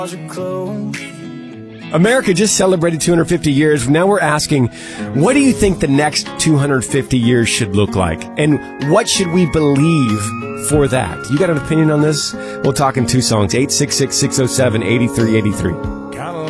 America just celebrated 250 years. Now we're asking, what do you think the next 250 years should look like? And what should we believe for that? You got an opinion on this? We'll talk in two songs, 866-607-8383.